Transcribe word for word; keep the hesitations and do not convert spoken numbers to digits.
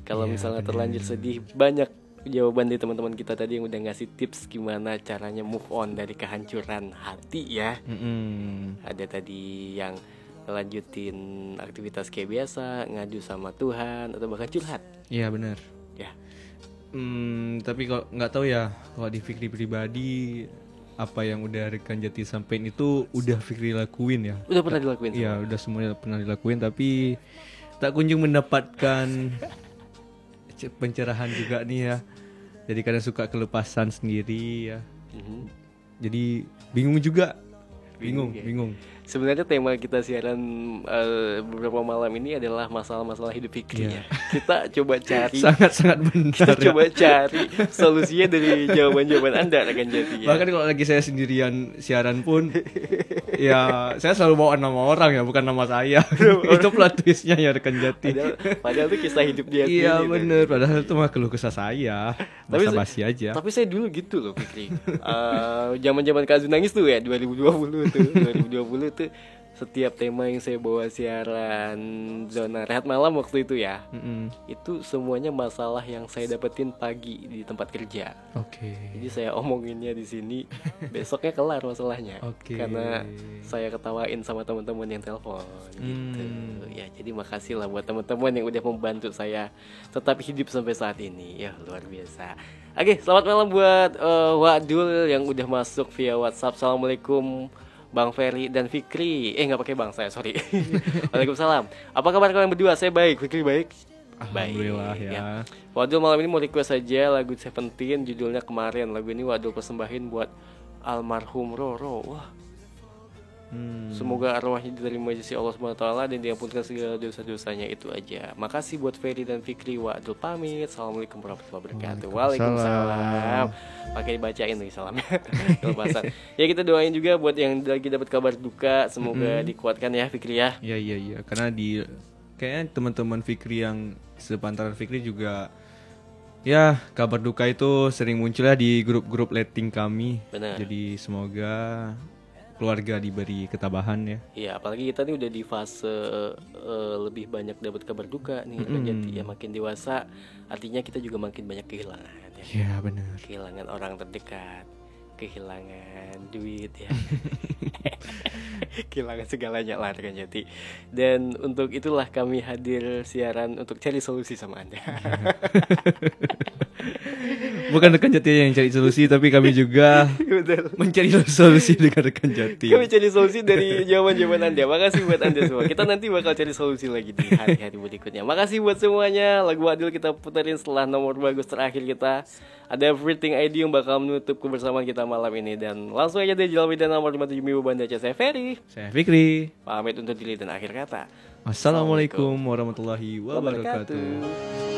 Kalau Iya, misalnya bener. terlanjur sedih, banyak jawaban dari teman-teman kita tadi yang udah ngasih tips gimana caranya move on dari kehancuran hati ya. Mm-mm. Ada tadi yang lanjutin aktivitas kayak biasa, ngadu sama Tuhan, atau bahkan curhat. Iya benar. Ya, Hmm, tapi kalau nggak tahu ya, kalau di Fikri pribadi apa yang udah rekan Jati sampein itu udah Fikri lakuin ya. udah pernah dilakuin semua? Iya, udah semuanya pernah dilakuin, tapi tak kunjung mendapatkan ce- pencerahan juga nih ya. Jadi kadang suka kelepasan sendiri ya. Mhm. Jadi bingung juga. Bingung, Bingung ya. bingung. Sebenarnya tema kita siaran uh, beberapa malam ini adalah masalah-masalah hidup Fikri ya. Kita coba cari Sangat-sangat kita benar. ya. coba cari solusinya dari jawaban-jawaban Anda rekan Jati ya. Bahkan kalau lagi saya sendirian siaran pun ya saya selalu bawa nama orang ya, bukan nama saya. Itu plot twistnya ya rekan Jati. Padahal, padahal itu kisah hidup dia Iya sendiri, bener, padahal itu mah keluh kesah saya. Tapi se- Basa-basi aja. Tapi saya dulu gitu loh Fikri. Eh, Zaman-zaman Kazu nangis tuh ya dua ribu dua puluh tuh, dua ribu dua puluh tuh setiap tema yang saya bawa siaran zona rehat malam waktu itu ya. Mm-mm. Itu semuanya masalah yang saya dapetin pagi di tempat kerja. Oke. Jadi saya omonginnya di sini, besoknya kelar masalahnya. Oke. Karena saya ketawain sama teman-teman yang telepon gitu. Hmm. Ya, jadi makasih lah buat teman-teman yang udah membantu saya tetap hidup sampai saat ini. Ya, luar biasa. Oke, selamat malam buat eh, Wadul yang udah masuk via WhatsApp. Assalamualaikum Bang Ferry dan Fikri. Eh, nggak pakai Bang saya, sorry. Waalaikumsalam. Apa kabar kalian berdua? Saya baik, Fikri baik. Alhamdulillah Baik, ya. Wadul malam ini mau request saja lagu Seventeen, judulnya Kemarin. Lagu ini Wadul persembahin buat almarhum Roro. Wah, Hmm. semoga arwahnya diterima di sisi Allah subhanahu wa taala dan diampunkan segala dosa-dosanya. Itu aja. Makasih buat Ferry dan Fikri. Wadul pamit. Assalamualaikum warahmatullahi wabarakatuh. Waalaikumsalam. Pakai dibacain nih salamnya. Kelepasan. Ya, kita doain juga buat yang lagi dapat kabar duka, semoga dikuatkan ya Fikri ya. Iya iya iya, karena di kayaknya teman-teman Fikri yang sepantaran Fikri juga ya kabar duka itu sering muncul ya di grup-grup letting kami. Benar. Jadi semoga keluarga diberi ketabahan ya. Iya, apalagi kita nih udah di fase eh, lebih banyak dapat kabar duka nih. Kan jadi ya makin dewasa, artinya kita juga makin banyak kehilangan ya. Iya benar. Kehilangan orang terdekat, kehilangan duit ya. Kehilangan segalanya lah kan jadi. Dan untuk itulah kami hadir siaran untuk cari solusi sama Anda. Bukan rekan Jati yang cari solusi, tapi kami juga Betul. mencari solusi dengan rekan Jati. Kami cari solusi dari jawaban-jawaban Anda. Makasih buat Anda semua. Kita nanti bakal cari solusi lagi di hari-hari berikutnya. Makasih buat semuanya. Lagu Adil kita puterin setelah nomor bagus terakhir kita. Ada Everything I Do yang bakal menutup kebersamaan kita malam ini. Dan langsung aja deh Jalwi dan nomor lima tujuh Minggu Banda Saya Ferry Saya Fikri. pamit untuk diri dan akhir kata. Wassalamualaikum warahmatullahi wabarakatuh.